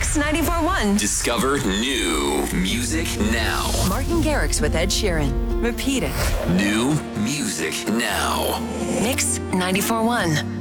Mix 94.1. Discover new music now. Martin Garrix with Ed Sheeran. Repeat it. New music now. Mix 94.1.